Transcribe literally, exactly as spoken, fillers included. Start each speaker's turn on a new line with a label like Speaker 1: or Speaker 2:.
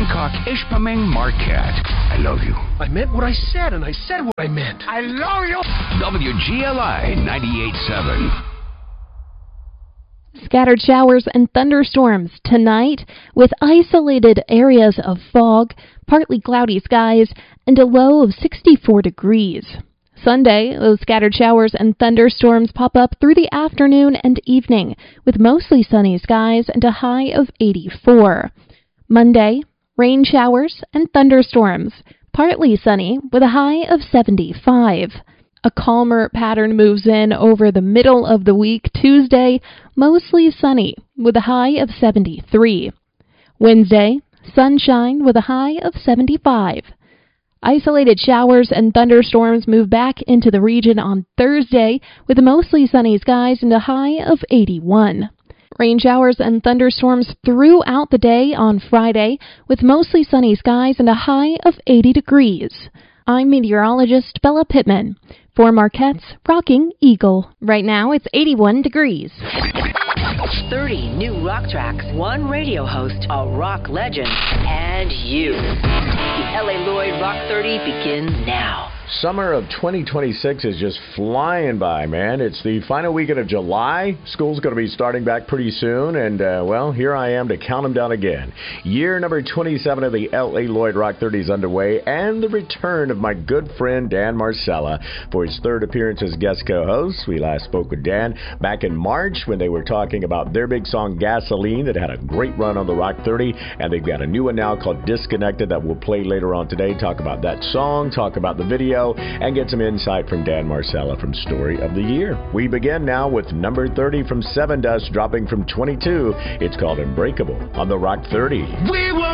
Speaker 1: Hancock, Ishpeming, Marquette. I love you.
Speaker 2: I meant what I said, and I said what I meant.
Speaker 1: I love you. W G L I ninety-eight point seven.
Speaker 3: Scattered showers and thunderstorms tonight with isolated areas of fog, partly cloudy skies, and a low of sixty-four degrees. Sunday, those scattered showers and thunderstorms pop up through the afternoon and evening with mostly sunny skies and a high of eighty-four. Monday, rain showers and thunderstorms, partly sunny with a high of seventy-five. A calmer pattern moves in over the middle of the week. Tuesday, mostly sunny with a high of seventy-three. Wednesday, sunshine with a high of seventy-five. Isolated showers and thunderstorms move back into the region on Thursday with mostly sunny skies and a high of eighty-one. Rain showers and thunderstorms throughout the day on Friday with mostly sunny skies and a high of eighty degrees. I'm meteorologist Bella Pittman for Marquette's Rocking Eagle. Right now it's eighty-one degrees.
Speaker 4: thirty new rock tracks, one radio host, a rock legend, and you. The L A Lloyd Rock thirty begins now.
Speaker 5: Summer of twenty twenty-six is just flying by, man. It's the final weekend of July. School's going to be starting back pretty soon, and, uh, well, here I am to count them down again. Year number twenty-seven of the L A Lloyd Rock thirty is underway, and the return of my good friend Dan Marcella for his third appearance as guest co-host. We last spoke with Dan back in March when they were talking about their big song Gasoline that had a great run on the Rock thirty, and they've got a new one now called Disconnected that we'll play later on today. Talk about that song, talk about the video, and get some insight from Dan Marcella from Story of the Year. We begin now with number thirty from Seven Dust, dropping from twenty-two. It's called Unbreakable on the Rock thirty.
Speaker 1: We will